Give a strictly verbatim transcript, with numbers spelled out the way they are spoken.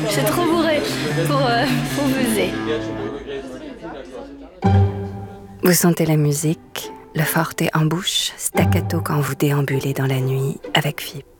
Je suis trop bourrée pour, euh, pour buzzer. Vous sentez la musique, le forte en bouche, staccato quand vous déambulez dans la nuit avec F I P.